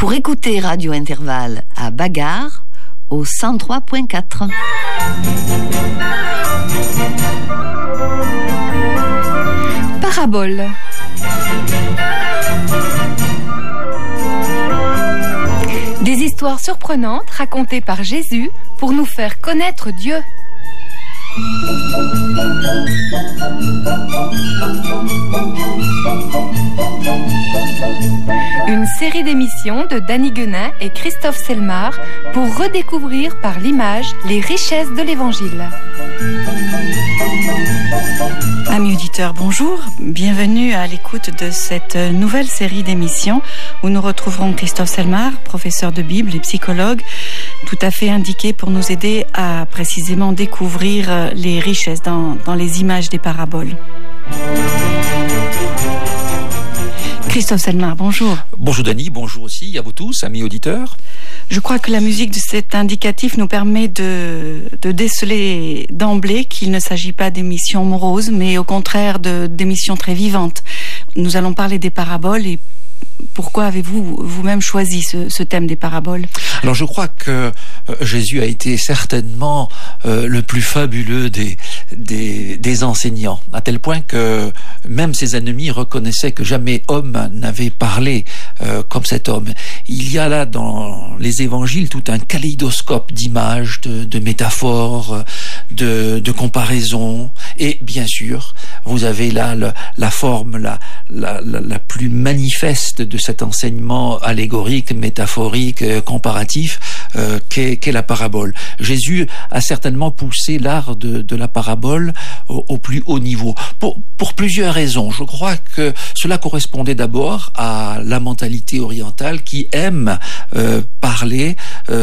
Pour écouter Radio Intervalle à Bagarre, au 103.4. Parabole. Des histoires surprenantes racontées par Jésus pour nous faire connaître Dieu. Une série d'émissions de Danny Guenin et Christophe Selmar pour redécouvrir par l'image les richesses de l'Évangile. Amis auditeurs, bonjour. Bienvenue à l'écoute de cette nouvelle série d'émissions où nous retrouverons Christophe Selmar, professeur de Bible et psychologue, tout à fait indiqué pour nous aider à précisément découvrir les richesses dans les images des paraboles. Christophe Selmar, bonjour. Bonjour Dany, bonjour aussi à vous tous, amis auditeurs. Je crois que la musique de cet indicatif nous permet de déceler d'emblée qu'il ne s'agit pas d'émissions moroses, mais au contraire d'émissions très vivantes. Nous allons parler des paraboles et pourquoi avez-vous vous-même choisi ce thème des paraboles ? Alors je crois que Jésus a été certainement le plus fabuleux des enseignants, à tel point que même ses ennemis reconnaissaient que jamais homme n'avait parlé comme cet homme. Il y a là dans les évangiles tout un kaléidoscope d'images, de métaphores, de comparaisons, et bien sûr vous avez là la forme la plus manifeste de cet enseignement allégorique, métaphorique, comparatif qu'est la parabole. Jésus a certainement poussé l'art de la parabole au plus haut niveau pour plusieurs raisons. Je crois que cela correspondait d'abord à la mentalité orientale qui aime parler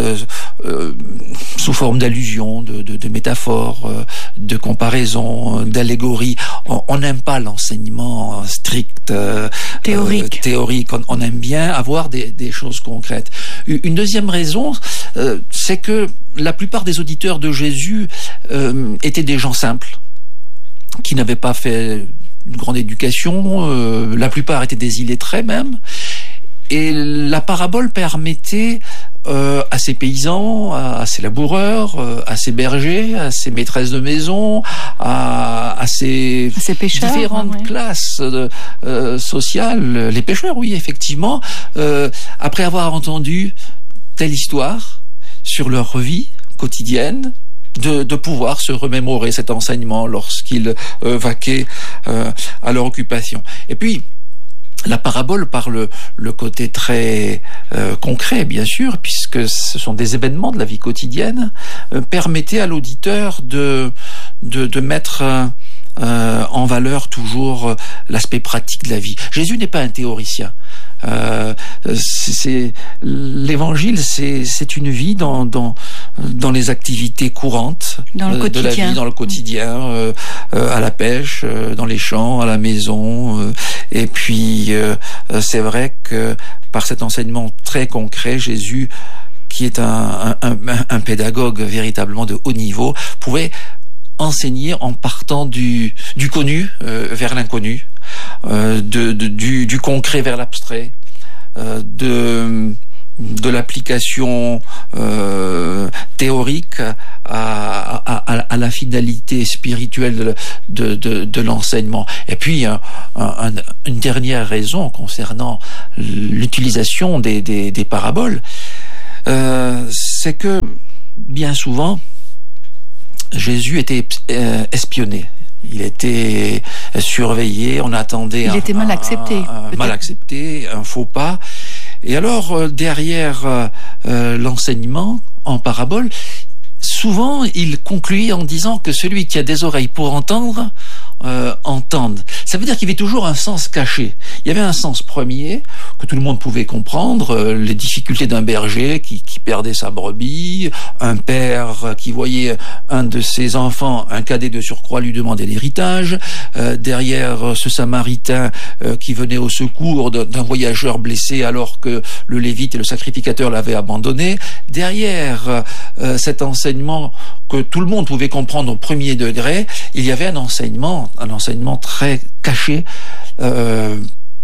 sous forme d'allusions, de métaphores, de comparaisons, d'allégories. On n'aime pas l'enseignement strict, théorique. On aime bien avoir des choses concrètes. Une deuxième raison, c'est que la plupart des auditeurs de Jésus étaient des gens simples, qui n'avaient pas fait une grande éducation, la plupart étaient des illettrés même, et la parabole permettait à ces paysans, à ces laboureurs, à ces bergers, à ces maîtresses de maison, à ces pêcheurs, différentes classes sociales, les pêcheurs, oui, effectivement, après avoir entendu telle histoire sur leur vie quotidienne, de pouvoir se remémorer cet enseignement lorsqu'ils vaquaient à leur occupation. Et puis, la parabole, par le côté très concret, bien sûr, puisque ce sont des événements de la vie quotidienne, permettait à l'auditeur de mettre en valeur toujours l'aspect pratique de la vie. Jésus n'est pas un théoricien. L'évangile, c'est une vie dans les activités courantes de la vie, dans le quotidien, à la pêche, dans les champs, à la maison. Et puis, c'est vrai que par cet enseignement très concret, Jésus, qui est un pédagogue véritablement de haut niveau, pouvait enseigner en partant du connu vers l'inconnu, du concret vers l'abstrait, de l'application théorique à la finalité spirituelle de l'enseignement. Et puis une dernière raison concernant l'utilisation des paraboles, c'est que bien souvent Jésus était espionné. Il était surveillé, on attendait il était mal accepté, un faux pas. Et alors, derrière l'enseignement en parabole, souvent, il concluait en disant que celui qui a des oreilles pour entendre, entende. Ça veut dire qu'il y avait toujours un sens caché. Il y avait un sens premier que tout le monde pouvait comprendre, les difficultés d'un berger qui perdait sa brebis, un père qui voyait un de ses enfants, un cadet de surcroît, lui demander l'héritage, derrière ce samaritain qui venait au secours d'un voyageur blessé alors que le lévite et le sacrificateur l'avaient abandonné, derrière cet enseignement que tout le monde pouvait comprendre au premier degré, il y avait un enseignement très caché,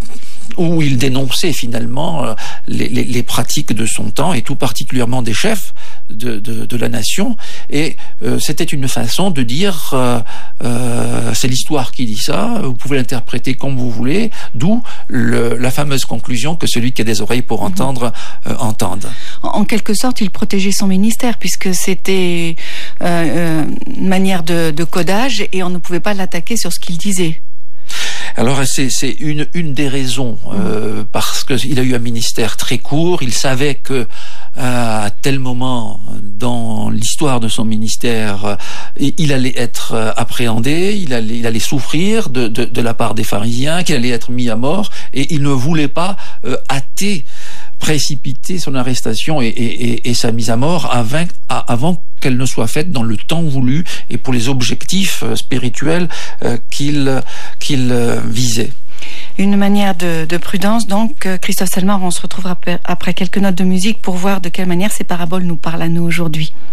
où il dénonçait finalement les pratiques de son temps et tout particulièrement des chefs de la nation. Et c'était une façon de dire c'est l'histoire qui dit ça, vous pouvez l'interpréter comme vous voulez, d'où la fameuse conclusion que celui qui a des oreilles pour entendre entende. En quelque sorte, il protégeait son ministère puisque c'était une manière de codage et on ne pouvait pas l'attaquer sur ce qu'il disait. Alors c'est une des raisons, parce qu'il a eu un ministère très court, il savait que à tel moment dans l'histoire de son ministère, il allait être appréhendé, il allait souffrir de la part des pharisiens, qu'il allait être mis à mort, et il ne voulait pas précipiter son arrestation et sa mise à mort avant qu'elle ne soit faite dans le temps voulu et pour les objectifs spirituels qu'il visait. Une manière de prudence, donc. Christophe Selmar, on se retrouvera après quelques notes de musique pour voir de quelle manière ces paraboles nous parlent à nous aujourd'hui.